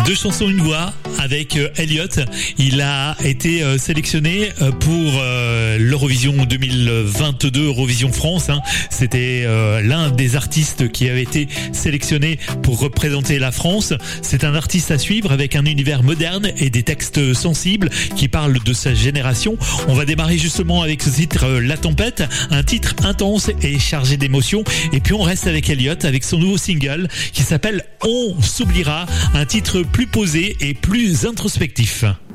Deux chansons, une voix avec Elliot. Il a été sélectionné pour l'Eurovision 2022, Eurovision France. C'était l'un des artistes qui avait été sélectionné pour représenter la France. C'est un artiste à suivre avec un univers moderne et des textes sensibles qui parlent de sa génération. On va démarrer justement avec ce titre La Tempête, un titre intense et chargé d'émotions. Et puis on reste avec Elliot avec son nouveau single qui s'appelle On s'oubliera, un titre plus posé et plus introspectif.